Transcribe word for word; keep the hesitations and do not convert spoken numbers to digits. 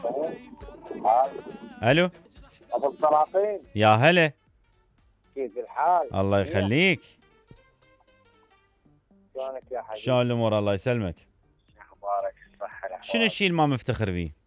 الو ابو السلاطين، يا هلا. كيف الحال؟ الله يخليك. شلونك يا حبيبي؟ شلون الامور؟ الله يسلمك. اخبارك؟ الصحة شنو الاحوال؟ الشيء اللي ما مفتخر فيه؟